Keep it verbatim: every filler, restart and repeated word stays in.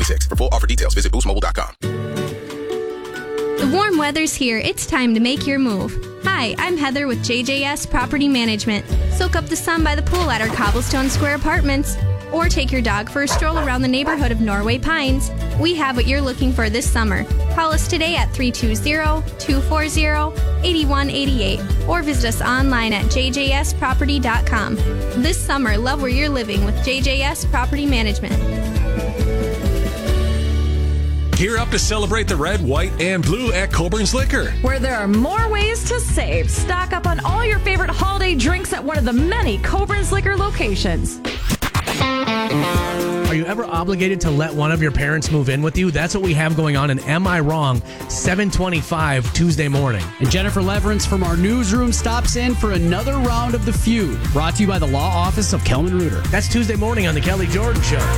twenty-six. For full offer details, visit boost mobile dot com. The warm weather's here. It's time to make your move. Hi, I'm Heather with J J S Property Management. Soak up the sun by the pool at our Cobblestone Square Apartments. Or take your dog for a stroll around the neighborhood of Norway Pines. We have what you're looking for this summer. Call us today at three two zero, two four zero, eight one eight eight or visit us online at j j s property dot com. This summer, love where you're living with J J S Property Management. Gear up to celebrate the red, white, and blue at Coburn's Liquor, where there are more ways to save. Stock up on all your favorite holiday drinks at one of the many Coburn's Liquor locations. Are you ever obligated to let one of your parents move in with you? That's what we have going on in Am I Wrong, seven twenty-five Tuesday morning. And Jennifer Leverance from our newsroom stops in for another round of The Feud, brought to you by the law office of Kelman Reuter. That's Tuesday morning on the Kelly Jordan Show.